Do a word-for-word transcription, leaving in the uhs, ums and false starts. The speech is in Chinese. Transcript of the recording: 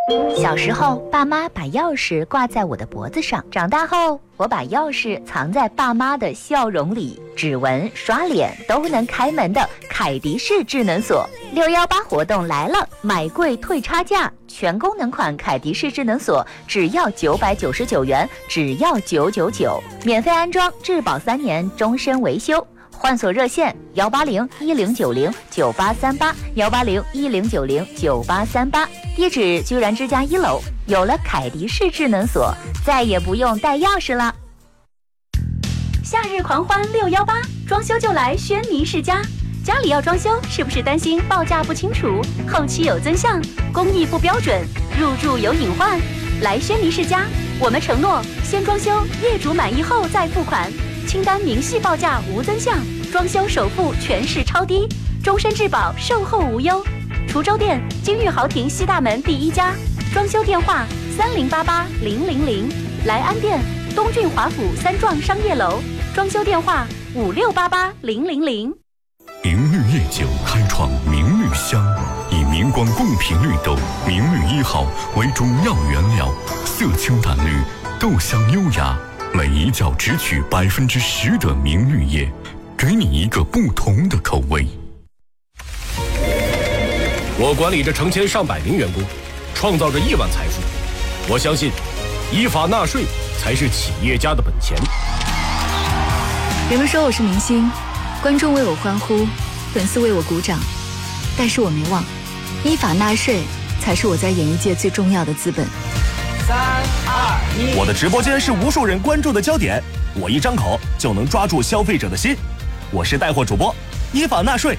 小时候，爸妈把钥匙挂在我的脖子上；长大后，我把钥匙藏在爸妈的笑容里。指纹、刷脸都能开门的凯迪式智能锁，六幺八活动来了，买贵退差价，全功能款凯迪式智能锁只要九百九十九元，只要九九九，免费安装，质保三年，终身维修。换锁热线幺八零一零九零九八三八幺八零一零九零九八三八，地址居然之家一楼。有了凯迪式智能锁，再也不用带钥匙了。 夏日狂欢六幺八，装修就来轩尼诗家。家里要装修，是不是担心报价不清楚、后期有增项、工艺不标准、入住有隐患？来轩尼诗家，我们承诺先装修，业主满意后再付款。清单明细报价无增项，装修首付全市超低，终身质保，售后无忧。滁州店金玉豪庭西大门第一家，装修电话三零八八零零零。来安店东郡华府三幢商业楼，装修电话五六八八零零零。 明绿夜酒开创明绿香，以明光贡品绿豆明绿一号为主要原料，色清淡绿，豆香优雅。每一窖只取百分之十的明绿叶，给你一个不同的口味。 我管理着成千上百名员工，创造着亿万财富。我相信，依法纳税才是企业家的本钱。 人们说我是明星，观众为我欢呼，粉丝为我鼓掌，但是我没忘，依法纳税才是我在演艺界最重要的资本。 三二一，我的直播间是无数人关注的焦点，我一张口就能抓住消费者的心。我是带货主播，依法纳税